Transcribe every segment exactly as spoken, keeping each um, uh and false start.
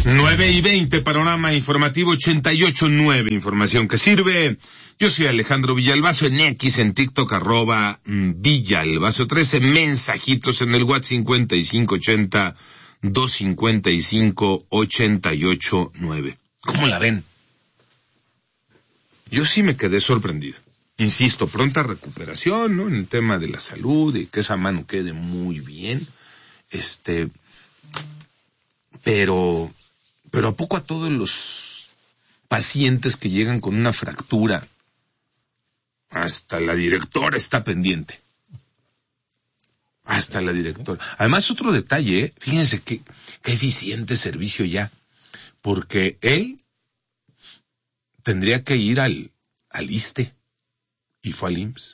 nueve y veinte, panorama informativo ochenta y ocho nueve, información que sirve. Yo soy Alejandro Villalbazo, en X, en TikTok, arroba Villalbazo trece, mensajitos en el WhatsApp cincuenta y cinco ochenta, doscientos cincuenta y cinco, ochenta y ocho nueve. ¿Cómo la ven? Yo sí me quedé sorprendido. Insisto, pronta recuperación, ¿no? En el tema de la salud y que esa mano quede muy bien. Este, pero, pero a poco a todos los pacientes que llegan con una fractura, hasta la directora está pendiente. Hasta la directora. Además, otro detalle, ¿eh? Fíjense qué, qué eficiente servicio ya. Porque él tendría que ir al, al ISSSTE y fue al I M S S.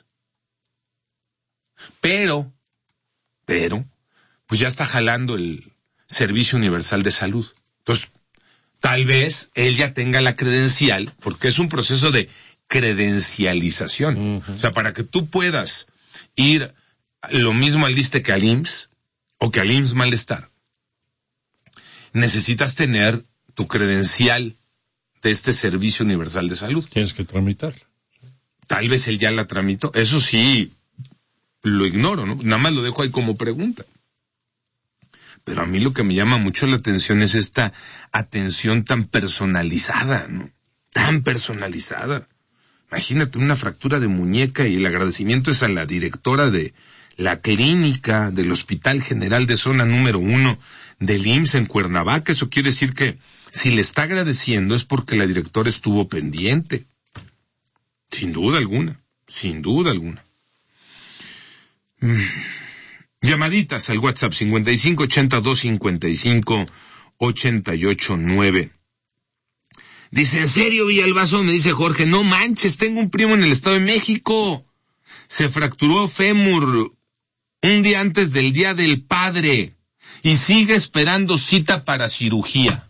Pero, pero, pues ya está jalando el Servicio Universal de Salud. Entonces, tal vez él ya tenga la credencial, porque es un proceso de credencialización. Uh-huh. O sea, para que tú puedas ir lo mismo al ISSSTE que al I M S S, o que al I M S S Malestar, necesitas tener tu credencial de este Servicio Universal de Salud. Tienes que tramitarla. Tal vez él ya la tramitó. Eso sí, lo ignoro, ¿no? Nada más lo dejo ahí como pregunta. Pero a mí lo que me llama mucho la atención es esta atención tan personalizada, ¿no? Tan personalizada. Imagínate una fractura de muñeca y el agradecimiento es a la directora de la clínica del Hospital General de Zona número uno del I M S S en Cuernavaca. Eso quiere decir que si le está agradeciendo es porque la directora estuvo pendiente. Sin duda alguna, sin duda alguna. Mm. Llamaditas al WhatsApp cincuenta y cinco ochenta, doscientos cincuenta y cinco, ochenta y ocho nueve. Dice, ¿en serio, Villalbazo? Me dice Jorge, no manches, tengo un primo en el Estado de México. Se fracturó fémur un día antes del Día del Padre y sigue esperando cita para cirugía.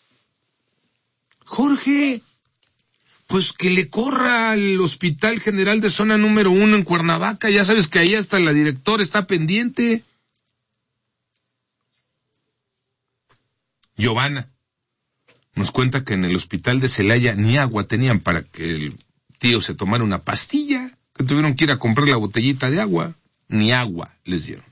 Jorge, pues que le corra al Hospital General de Zona número uno en Cuernavaca. Ya sabes que ahí hasta la directora está pendiente. Giovanna nos cuenta que en el hospital de Celaya ni agua tenían para que el tío se tomara una pastilla, que tuvieron que ir a comprar la botellita de agua. Ni agua les dieron.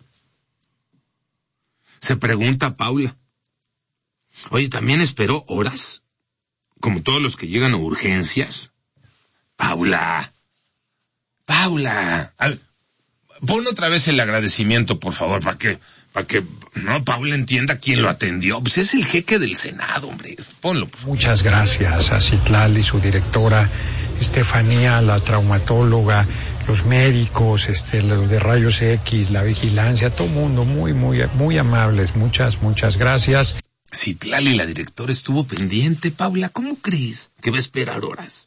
Se pregunta Paula, oye, ¿también esperó horas? Como todos los que llegan a urgencias. Paula, Paula, a ver, pon otra vez el agradecimiento, por favor, para que, para que, no, Paula entienda quién lo atendió. Pues es el jeque del Senado, hombre, ponlo. Por favor. Muchas gracias a Citlali, su directora, Estefanía, la traumatóloga, los médicos, este, los de rayos X, la vigilancia, todo mundo muy, muy, muy amables. Muchas, muchas gracias. Citlali, la directora, estuvo pendiente, Paula. ¿Cómo crees que va a esperar horas?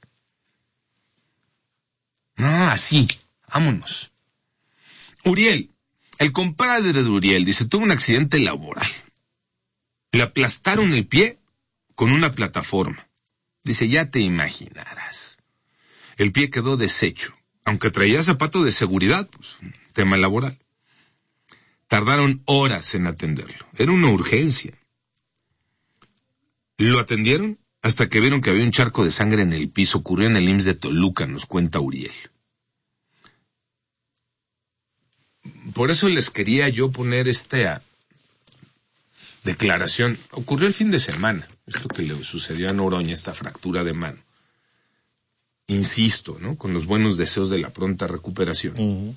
No, así. Vámonos. Uriel, el compadre de Uriel, dice, tuvo un accidente laboral. Le aplastaron el pie con una plataforma. Dice, ya te imaginarás. El pie quedó deshecho. Aunque traía zapato de seguridad, pues, tema laboral. Tardaron horas en atenderlo. Era una urgencia. Lo atendieron hasta que vieron que había un charco de sangre en el piso. Ocurrió en el I M S S de Toluca, nos cuenta Uriel. Por eso les quería yo poner esta declaración. Ocurrió el fin de semana, esto que le sucedió a Noroña, esta fractura de mano. Insisto, ¿no? Con los buenos deseos de la pronta recuperación. Uh-huh.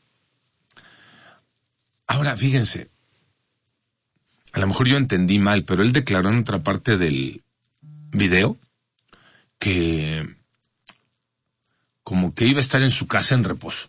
Ahora, fíjense. A lo mejor yo entendí mal, pero él declaró en otra parte del video que como que iba a estar en su casa en reposo.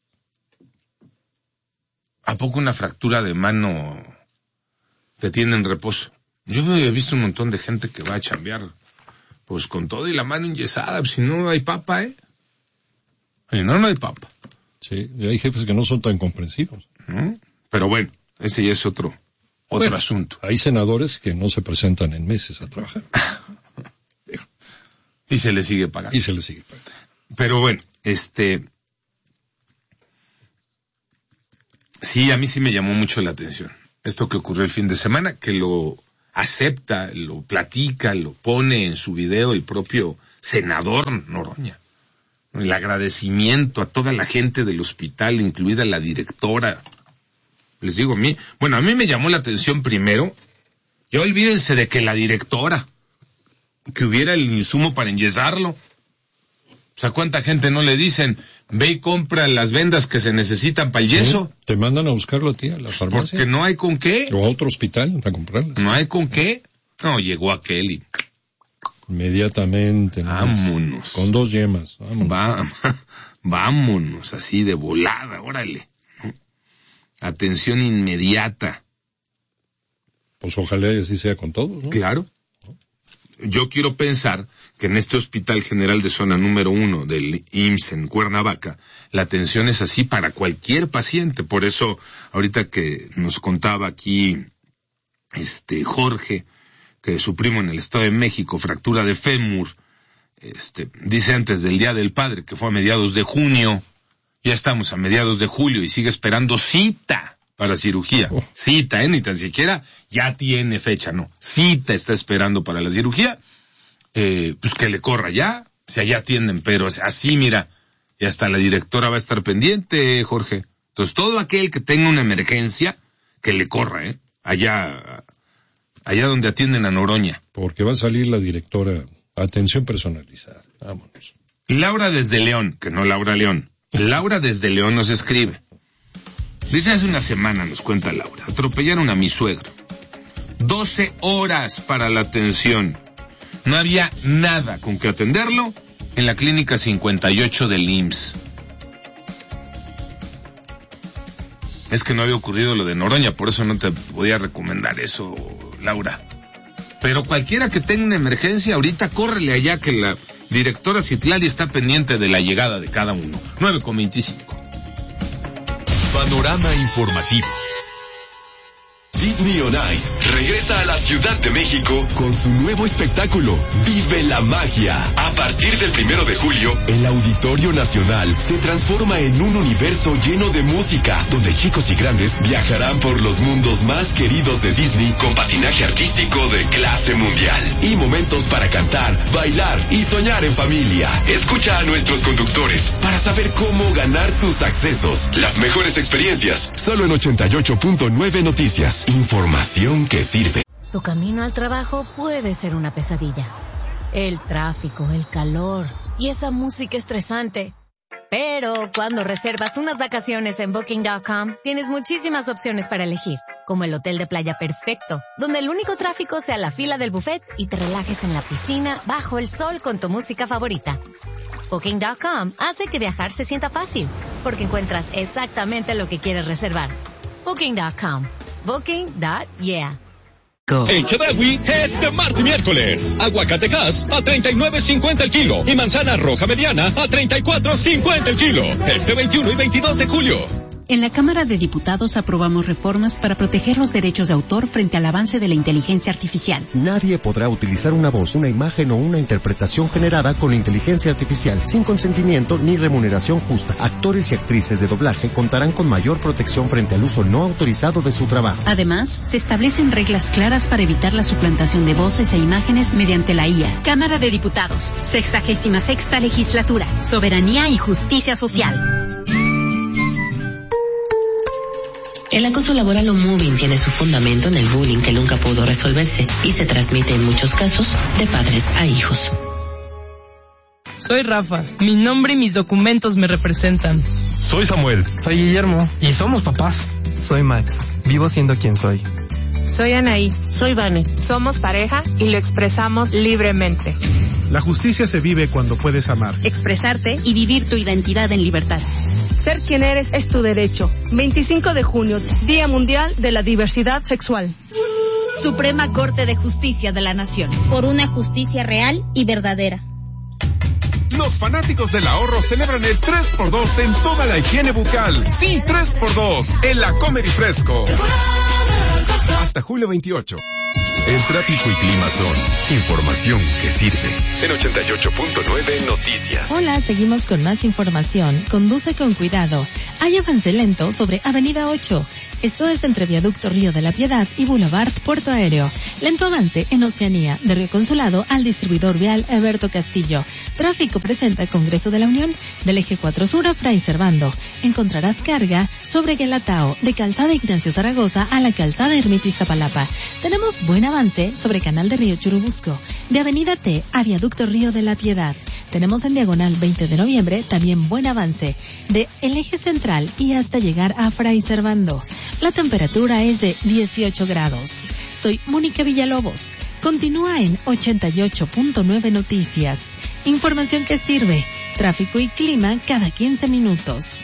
¿A poco una fractura de mano te tiene en reposo? Yo he visto un montón de gente que va a chambear pues con todo y la mano enyesada, pues, si no hay papa, ¿eh? Si no, no hay papa. Sí, y hay jefes que no son tan comprensivos. ¿Mm? Pero bueno, ese ya es otro... Otro bueno, asunto. Hay senadores que no se presentan en meses a trabajar. Y se les sigue pagando. Y se les sigue pagando. Pero bueno, este... sí, a mí sí me llamó mucho la atención. Esto que ocurrió el fin de semana, que lo acepta, lo platica, lo pone en su video el propio senador Noroña. El agradecimiento a toda la gente del hospital, incluida la directora. Les digo a mí, bueno, a mí me llamó la atención primero, ya olvídense de que la directora, que hubiera el insumo para enyesarlo. O sea, ¿cuánta gente no le dicen, ve y compra las vendas que se necesitan para el yeso? Sí, te mandan a buscarlo a ti, a la farmacia. Porque no hay con qué. O a otro hospital a comprarlas. No hay con qué. No, llegó aquel y... Inmediatamente. ¿no? Vámonos. Con dos yemas. Vámonos. Va, vámonos, así de volada, órale. ¿No? Atención inmediata. Pues ojalá y así sea con todos, ¿no? Claro. Yo quiero pensar que en este Hospital General de Zona número uno del I M S S en Cuernavaca, la atención es así para cualquier paciente. Por eso, ahorita que nos contaba aquí, este, Jorge, que su primo en el Estado de México, fractura de fémur, este, dice antes del Día del Padre, que fue a mediados de junio, ya estamos a mediados de julio y sigue esperando cita para cirugía. Oh. Cita, ¿eh? Ni tan siquiera ya tiene fecha, no. Cita está esperando para la cirugía. Eh, pues que le corra ya, o sea, ya atienden, pero así, mira, y hasta la directora va a estar pendiente, Jorge. Entonces, todo aquel que tenga una emergencia, que le corra, ¿eh? Allá, allá donde atienden a Noroña. Porque va a salir la directora, atención personalizada, vámonos. Laura desde León, que no Laura León, Laura desde León nos escribe. Dice, hace una semana, nos cuenta Laura, atropellaron a mi suegro. doce horas para la atención. No había nada con que atenderlo en la clínica cincuenta y ocho del I M S S. Es que no había ocurrido lo de Noroña, por eso no te podía recomendar eso, Laura. Pero cualquiera que tenga una emergencia, ahorita córrele allá que la directora Citlali está pendiente de la llegada de cada uno. nueve con veinticinco. Panorama informativo. Disney on Ice regresa a la Ciudad de México con su nuevo espectáculo, Vive la Magia. A partir del primero de julio, el Auditorio Nacional se transforma en un universo lleno de música, donde chicos y grandes viajarán por los mundos más queridos de Disney con patinaje artístico de clase mundial y momentos para cantar, bailar y soñar en familia. Escucha a nuestros conductores para saber cómo ganar tus accesos. Las mejores experiencias, solo en ochenta y ocho punto nueve Noticias. Información que sirve. Tu camino al trabajo puede ser una pesadilla. El tráfico, el calor y esa música estresante. Pero cuando reservas unas vacaciones en Booking punto com, tienes muchísimas opciones para elegir, como el hotel de playa perfecto, donde el único tráfico sea la fila del buffet y te relajes en la piscina bajo el sol con tu música favorita. Booking punto com hace que viajar se sienta fácil, porque encuentras exactamente lo que quieres reservar. Booking punto com. Booking. Yeah. En Chedraui, este martes y miércoles, aguacatecas a treinta y nueve cincuenta el kilo y manzana roja mediana a treinta y cuatro cincuenta el kilo. Este veintiuno y veintidós de julio. En la Cámara de Diputados aprobamos reformas para proteger los derechos de autor frente al avance de la inteligencia artificial. Nadie podrá utilizar una voz, una imagen o una interpretación generada con inteligencia artificial sin consentimiento ni remuneración justa. Actores y actrices de doblaje contarán con mayor protección frente al uso no autorizado de su trabajo. Además, se establecen reglas claras para evitar la suplantación de voces e imágenes mediante la I A. Cámara de Diputados, sexagésima sexta legislatura, soberanía y justicia social. El acoso laboral o mobbing tiene su fundamento en el bullying que nunca pudo resolverse y se transmite en muchos casos de padres a hijos. Soy Rafa, mi nombre y mis documentos me representan. Soy Samuel. Soy Guillermo y somos papás. Soy Max, vivo siendo quien soy. Soy Anaí. Soy Vane. Somos pareja y lo expresamos libremente. La justicia se vive cuando puedes amar, expresarte y vivir tu identidad en libertad. Ser quien eres es tu derecho. veinticinco de junio, Día Mundial de la Diversidad Sexual. Suprema Corte de Justicia de la Nación. Por una justicia real y verdadera. Los fanáticos del ahorro celebran el tres por dos en toda la higiene bucal. Sí, tres por dos en la Comer y Fresco. Hasta julio veintiocho. El tráfico y clima son información que sirve. En ochenta y ocho punto nueve Noticias. Hola, seguimos con más información. Conduce con cuidado. Hay avance lento sobre Avenida ocho. Esto es entre Viaducto Río de la Piedad y Boulevard Puerto Aéreo. Lento avance en Oceanía, de Río Consulado al distribuidor vial Alberto Castillo. Tráfico presenta Congreso de la Unión, del eje cuatro Sur a Fray Servando. Encontrarás carga sobre Guelatao, de Calzada Ignacio Zaragoza a la Calzada Ermita Iztapalapa. Tenemos buen avance sobre Canal de Río Churubusco, de Avenida T a Viaducto Río de la Piedad. Tenemos en diagonal veinte de noviembre también buen avance de el eje central y hasta llegar a Fray Servando. La temperatura es de dieciocho grados. Soy Mónica Villalobos. Continúa en ochenta y ocho punto nueve Noticias. Información que sirve. Tráfico y clima cada quince minutos.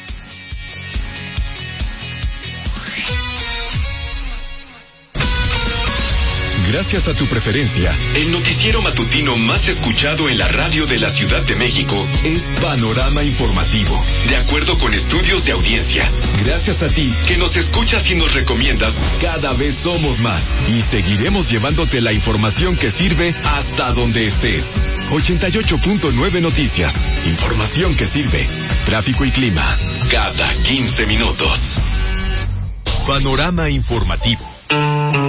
Gracias a tu preferencia, el noticiero matutino más escuchado en la radio de la Ciudad de México es Panorama Informativo, de acuerdo con estudios de audiencia. Gracias a ti, que nos escuchas y nos recomiendas, cada vez somos más y seguiremos llevándote la información que sirve hasta donde estés. ochenta y ocho punto nueve Noticias, información que sirve. Tráfico y clima, cada quince minutos. Panorama Informativo.